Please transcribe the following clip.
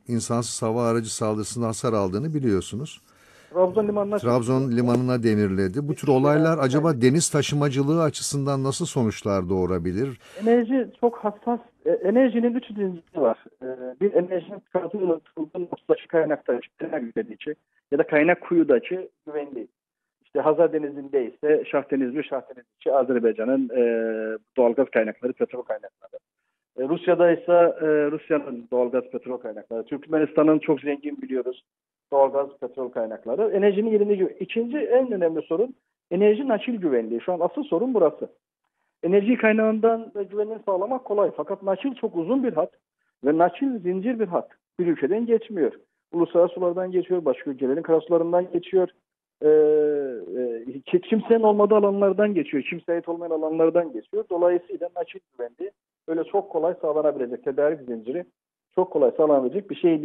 insansız hava aracı saldırısında hasar aldığını biliyorsunuz. Trabzon limanına çarptı. Trabzon limanına demirledi. Bu tür olaylar acaba deniz taşımacılığı açısından nasıl sonuçlar doğurabilir? Enerji çok hassas. Enerjinin üç zinciri var. Bir, enerjinin çıkartıldığı noktaşı kaynakta güvenliği ya da kaynak kuyudaçı güvenliği. İşte Hazar Denizi'nde ise Şah Denizi, Şah Denizi Azerbaycan'ın doğalgaz kaynakları, petrol kaynakları. Rusya'da ise Rusya'nın doğalgaz petrol kaynakları. Türkmenistan'ın çok zengin biliyoruz doğalgaz petrol kaynakları. Enerjinin yerinde. İkinci en önemli sorun enerji nakil güvenliği. Şu an asıl sorun burası. Enerji kaynağından güvenliğini sağlamak kolay. Fakat nakil çok uzun bir hat ve nakil zincir bir hat. Bir ülkeden geçmiyor. Uluslararası sulardan geçiyor, başka ülkelerin karasularından geçiyor. Kimsenin olmadığı alanlardan geçiyor. Kimseye ait olmayan alanlardan geçiyor. Dolayısıyla nakil güvenliği öyle çok kolay sağlanabilecek, tedarik zinciri çok kolay sağlanabilecek bir şey değil.